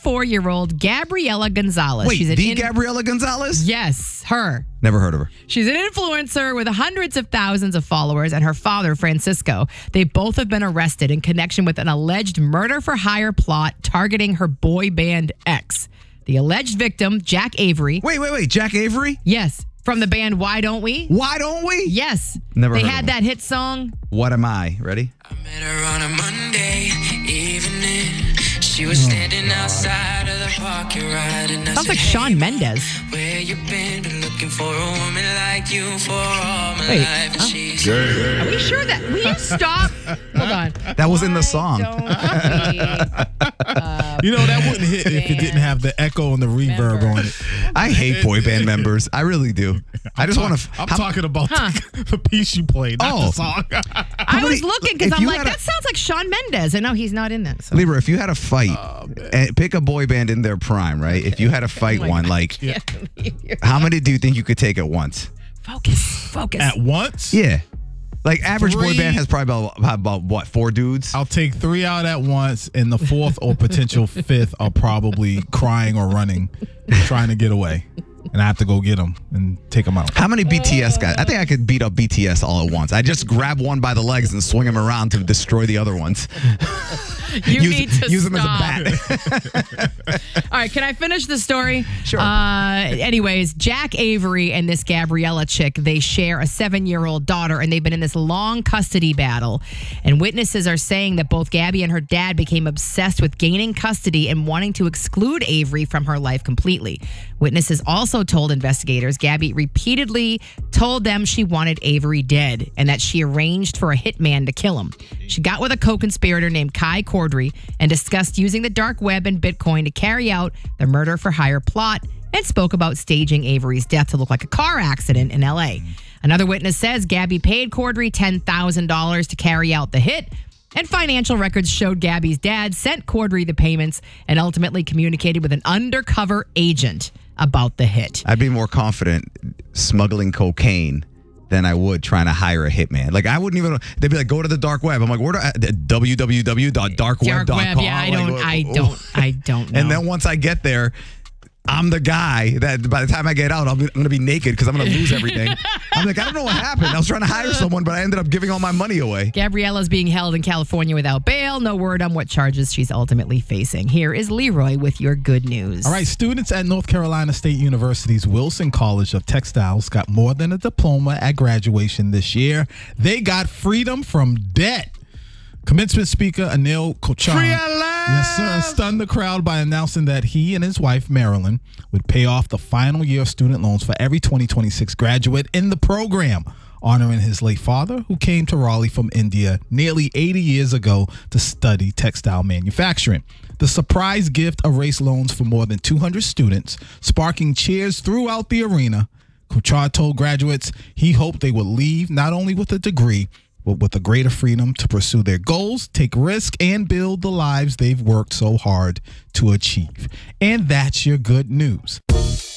34-year-old Gabriela Gonzalez. Wait, Gabriela Gonzalez? Yes, her. Never heard of her. She's an influencer with hundreds of thousands of followers, and her father, Francisco. They both have been arrested in connection with an alleged murder-for-hire plot targeting her boy band ex. The alleged victim, Jack Avery. Wait. Jack Avery? Yes. From the band Why Don't We? Why Don't We? Yes. Never They heard had of that hit song. What Am I? Ready? I met her on a Monday evening. She was standing outside of the parking lot. And Sounds like Shawn Mendes. Where you been looking for a woman like you for all my life. And she's Are we sure that... Will you stop? Hold on. That was in the song. That wouldn't hit if it didn't have the echo and the reverb on it. I hate boy band members. I really do. I just want to... I'm talking about the piece you played, not the song. I was looking because if I'm you like, had that sounds like Shawn Mendes. And no, he's not in that. So. Libra, if you had a fight, and pick a boy band in their prime, right? If you had to fight one, like, how many do you think you could take at once? Focus. At once? Yeah. Like, average boy 3. band has probably about what, 4 dudes? I'll take 3 out at once, and the 4th or potential 5th are probably crying or running, trying to get away. And I have to go get them and take them out. How many BTS guys? I think I could beat up BTS all at once. I just grab one by the legs and swing him around to destroy the other ones. Use them as a bat. All right, can I finish the story? Sure. Anyways, Jack Avery and this Gabriella chick, they share a 7-year-old daughter, and they've been in this long custody battle. And witnesses are saying that both Gabby and her dad became obsessed with gaining custody and wanting to exclude Avery from her life completely. Witnesses also told investigators Gabby repeatedly told them she wanted Avery dead and that she arranged for a hitman to kill him. She got with a co-conspirator named Kai Cordry and discussed using the dark web and Bitcoin to carry out the murder-for-hire plot and spoke about staging Avery's death to look like a car accident in L.A. Another witness says Gabby paid Cordry $10,000 to carry out the hit, and financial records showed Gabby's dad sent Cordry the payments and ultimately communicated with an undercover agent about the hit. I'd be more confident smuggling cocaine than I would trying to hire a hitman. Like, I wouldn't even... They'd be like, go to the dark web. I'm like, where do www.darkweb.com. Dark web, yeah, I don't know. And then once I get there, I'm the guy that by the time I get out, I'm going to be naked because I'm going to lose everything. I'm like, I don't know what happened. I was trying to hire someone, but I ended up giving all my money away. Gabriella's being held in California without bail. No word on what charges she's ultimately facing. Here is Leroy with your good news. All right, students at North Carolina State University's Wilson College of Textiles got more than a diploma at graduation this year. They got freedom from debt. Commencement speaker Anil Kochhar, yes sir, stunned the crowd by announcing that he and his wife Marilyn would pay off the final year of student loans for every 2026 graduate in the program, honoring his late father, who came to Raleigh from India nearly 80 years ago to study textile manufacturing. The surprise gift erased loans for more than 200 students, sparking cheers throughout the arena. Kochhar told graduates he hoped they would leave not only with a degree, but with a greater freedom to pursue their goals, take risks, and build the lives they've worked so hard to achieve. And that's your good news.